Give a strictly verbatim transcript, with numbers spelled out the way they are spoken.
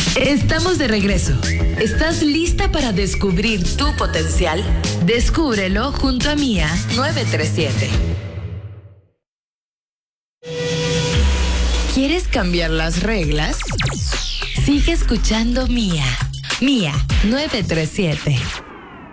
Estamos de regreso. ¿Estás lista para descubrir tu potencial? Descúbrelo junto a Mía nueve tres siete. ¿Quieres cambiar las reglas? Sigue escuchando Mía. Mía nueve tres siete.